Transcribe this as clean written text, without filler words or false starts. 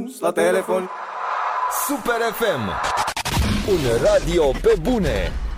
la telefon. Super FM, un radio pe bune.